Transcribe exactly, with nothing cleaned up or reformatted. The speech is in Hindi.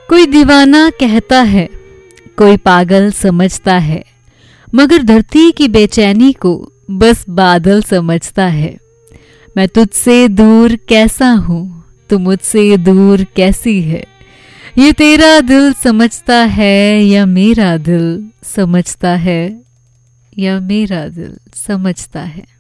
कोई दीवाना कहता है, कोई पागल समझता है, मगर धरती की बेचैनी को बस बादल समझता है। मैं तुझसे दूर कैसा हूँ, तू मुझसे दूर कैसी है, ये तेरा दिल समझता है या मेरा दिल समझता है, या मेरा दिल समझता है।